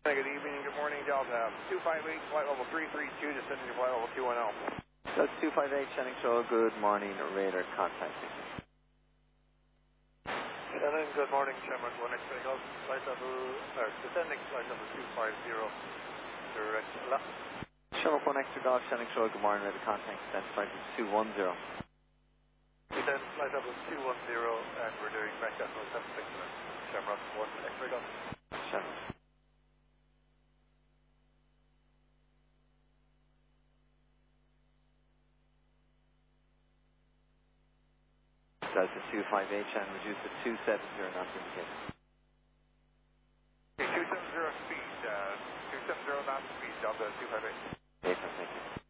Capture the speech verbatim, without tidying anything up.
Good evening, good morning, Delta. two five eight, flight level three three two, descending to flight level two one zero. That's two five eight, Shannon Show, good morning, radar contacting. Shannon, good morning, Shamrock one X-ray Golf, flight level, or descending flight level two five zero, direction left. Shamrock one Extra Golf, Shannon Show, good morning, radar contacting, descent flight two one zero. Descent flight level two one zero, and we're doing Mach Decimal seven six minutes, Shamrock one X-ray Golf. Shamrock. Delta two five eight, Shannon, reduce to two seven zero, not indicated. Okay, two seven zero speed, uh, two seven zero knots speed, Delta two five eight. Okay, thank you.